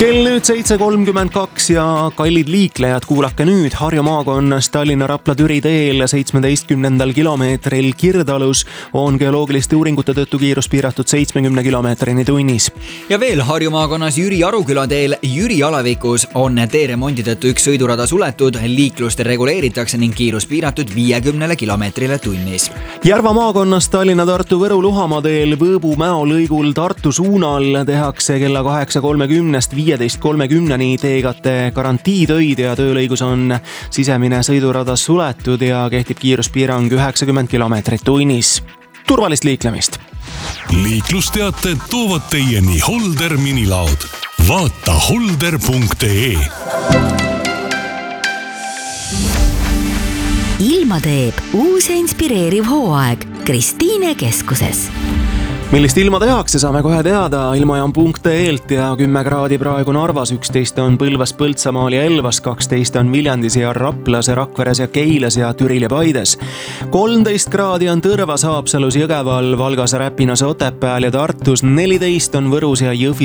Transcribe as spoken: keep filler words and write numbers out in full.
kell nüüd seitse kolmkümmend kaks ja kallid liiklejad, kuulake nüüd. Harju maakonnas Tallinna-Rapla-Türi teel seitsmeteistkümnendal kilomeetril Kirdalus on geoloogiliste uuringute tõttu kiirus piiratud seitsmekümne kilomeetrini tunnis. Ja veel Harju maakonnas Jüri Aruküla teel Jüri Alavikus on teeremondi tõttu üks sõidurada suletud, liiklust reguleeritakse ning kiirus piiratud viiekümnele kilomeetrile tunnis. Järva maakonnas Tallinna-Tartu-Võru-Luhamaa teel Võõbu-Mäo lõigul Tartu suunal tehakse kella kaheksa kolmekümnest viieteist kolmekümneni teekate garantiitöid ja töölõigus on sisemine sõidurada suletud ja kehtib kiiruspiirang üheksakümmend kilomeetrit tunnis. Turvalist liiklemist! Liiklusteated toovad teieni Holder minilaod. Vaata holder punkt ee. Ilma teeb uus ja inspireeriv hooaeg Kristiine keskuses. Millist ilma tehakse, saame kohe teada ilmajaam punkt eelt ja kümme kraadi praegu Narvas, üksteist on Põlvas, Põltsamaal ja Elvas, kaksteist on Viljandis ja Raplas, Rakveres ja Keilas ja Türil ja Paides. kolmteist kraadi on Tõrvas, Haapsalus, Jõgeval, Valgas, Räpinas, Otepääl ja Tartus, neliteist on Võrus ja Jõhvis